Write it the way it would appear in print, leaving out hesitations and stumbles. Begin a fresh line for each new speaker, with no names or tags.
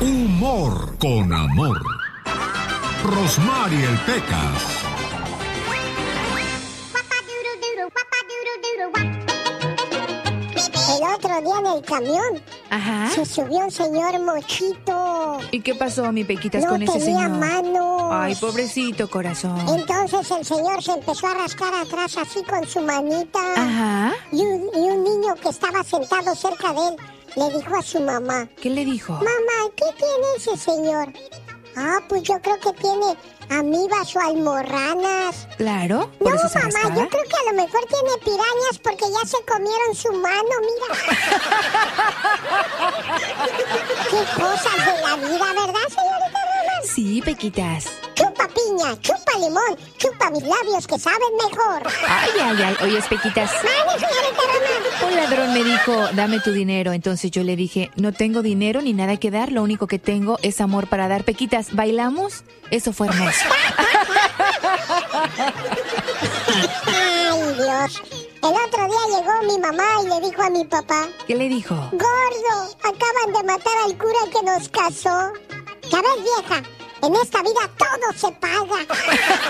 Humor con amor. Rosmarie el Pecas.
El otro día en el camión se subió un señor mochito.
¿Y qué pasó, mi Pequitas, con ese señor?
No tenía manos.
Ay, pobrecito corazón.
Entonces el señor se empezó a rascar atrás así con su manita.
Ajá.
Y un niño que estaba sentado cerca de él le dijo a su mamá.
¿Qué le dijo?
Mamá, ¿qué tiene ese señor? Ah, pues yo creo que tiene amibas o almorranas.
Claro, por
no,
eso se
mamá,
rascaba.
yo creo que a lo mejor tiene pirañas porque ya se comieron su mano, mira. Qué cosas de la vida, ¿verdad, señorita Román?
Sí, Pequitas.
Chupa piña, chupa limón, chupa mis labios que saben mejor.
Ay, ay, ay. Oye, Pequitas.
Vale, señorita Román.
Un ladrón me dijo, dame tu dinero. Entonces yo le dije, no tengo dinero ni nada que dar. Lo único que tengo es amor para dar. Pequitas, ¿bailamos? Eso fue hermoso.
Ay, Dios. El otro día llegó mi mamá y le dijo a mi papá.
¿Qué le dijo?
Gordo, acaban de matar al cura que nos casó. Ya ves, vieja, en esta vida todo se paga.